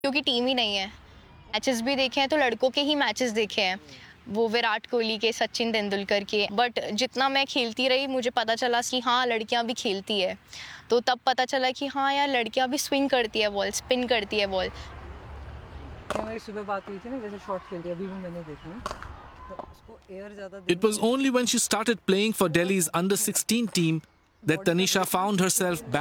क्योंकि टीम ही नहीं है। मैचेस भी देखे हैं तो लड़कों के ही मैचेस देखे हैं, वो विराट कोहली के, सचिन तेंदुलकर के। बट जितना मैं खेलती रही मुझे पता चला कि हाँ लड़कियां भी खेलती है, तो तब पता चला कि हाँ यार लड़कियां भी स्विंग करती है बॉल, स्पिन करती है बॉल। हमारी सुबह बात हुई थी ना, जैसे शॉट खेलती है, अभी भी मैंने देखा है तो उसको एयर ज़्यादा It was only when she started playing for Delhi's under-16 team that Tanisha found herself back